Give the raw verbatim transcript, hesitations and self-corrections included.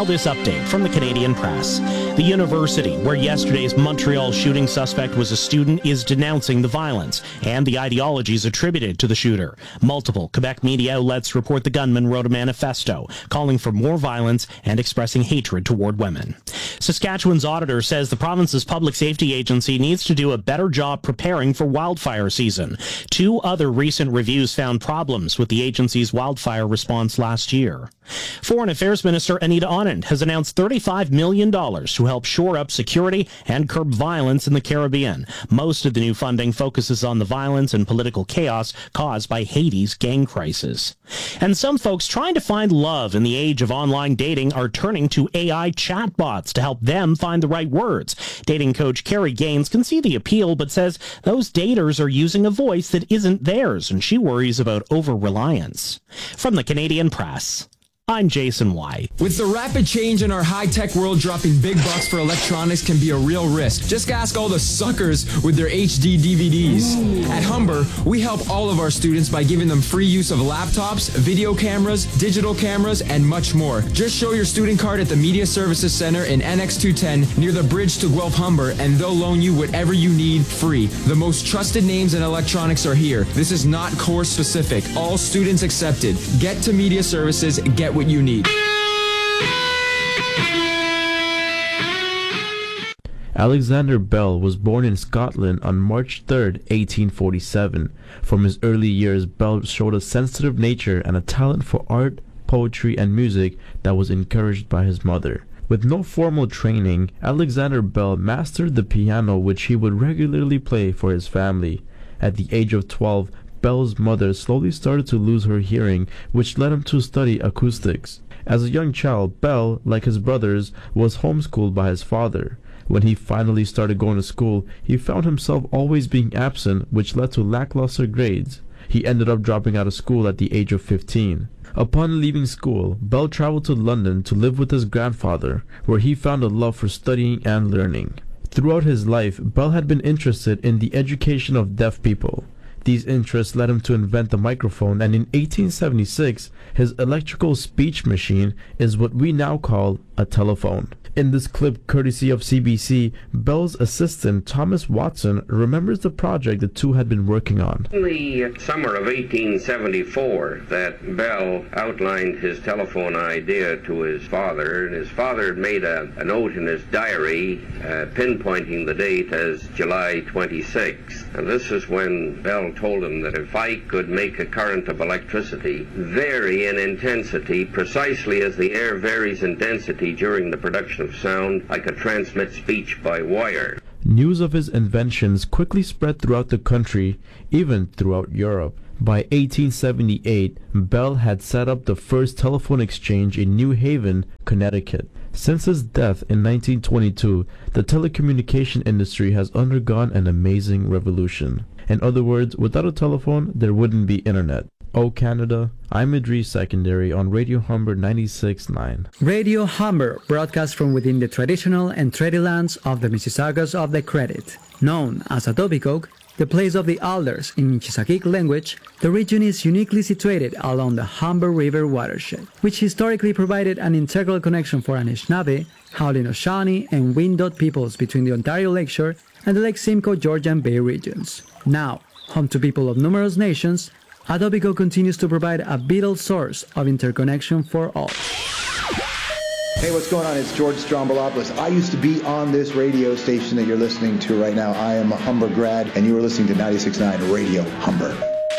Now this update from the Canadian Press. The university where yesterday's Montreal shooting suspect was a student is denouncing the violence and the ideologies attributed to the shooter. Multiple Quebec media outlets report the gunman wrote a manifesto calling for more violence and expressing hatred toward women. Saskatchewan's auditor says the province's public safety agency needs to do a better job preparing for wildfire season. Two other recent reviews found problems with the agency's wildfire response last year. Foreign Affairs Minister Anita Anand has announced thirty-five million dollars to help shore up security and curb violence in the Caribbean. Most of the new funding focuses on the violence and political chaos caused by Haiti's gang crisis. And some folks trying to find love in the age of online dating are turning to A I chatbots to help them find the right words. Dating coach Carrie Gaines can see the appeal, but says those daters are using a voice that isn't theirs, and she worries about over-reliance. From the Canadian Press, I'm Jason White. With the rapid change in our high-tech world, dropping big bucks for electronics can be a real risk. Just ask all the suckers with their H D D V Ds. Ooh. At Humber, we help all of our students by giving them free use of laptops, video cameras, digital cameras, and much more. Just show your student card at the Media Services Center in N X two ten near the bridge to Guelph Humber, and they'll loan you whatever you need free. The most trusted names in electronics are here. This is not course specific. All students accepted. Get to Media Services, get what you need. Alexander Bell was born in Scotland on March third, eighteen forty-seven. From his early years, Bell showed a sensitive nature and a talent for art, poetry, and music that was encouraged by his mother. With no formal training, Alexander Bell mastered the piano, which he would regularly play for his family. At the age of twelve, Bell's mother slowly started to lose her hearing, which led him to study acoustics. As a young child, Bell, like his brothers, was homeschooled by his father. When he finally started going to school, he found himself always being absent, which led to lackluster grades. He ended up dropping out of school at the age of fifteen. Upon leaving school, Bell traveled to London to live with his grandfather, where he found a love for studying and learning. Throughout his life, Bell had been interested in the education of deaf people. These interests led him to invent the microphone, and in eighteen seventy-six, his electrical speech machine is what we now call a telephone. In this clip, courtesy of C B C, Bell's assistant, Thomas Watson, remembers the project the two had been working on. In the summer of eighteen seventy-four, that Bell outlined his telephone idea to his father, and his father had made a, a note in his diary uh, pinpointing the date as July twenty-sixth. And this is when Bell told him that if I could make a current of electricity vary in intensity precisely as the air varies in density during the production of sound, I could transmit speech by wire. News of his inventions quickly spread throughout the country, even throughout Europe. By eighteen seventy-eight, Bell had set up the first telephone exchange in New Haven, Connecticut. Since his death in nineteen twenty-two, the telecommunication industry has undergone an amazing revolution. In other words, without a telephone, there wouldn't be internet. Oh Canada, I'm Idris Secondary on Radio Humber ninety-six point nine. Radio Humber broadcasts from within the traditional and treaty lands of the Mississaugas of the Credit. Known as Etobicoke, the place of the alders in Chisakik language, the region is uniquely situated along the Humber River watershed, which historically provided an integral connection for Anishinaabe, Haudenosaunee, and Wyandotte peoples between the Ontario Lakeshore and the Lake Simcoe Georgian Bay regions. Now, home to people of numerous nations, Etobicoke continues to provide a vital source of interconnection for all. Hey, what's going on? It's George Strombolopoulos. I used to be on this radio station that you're listening to right now. I am a Humber grad, and you are listening to ninety-six point nine Radio Humber.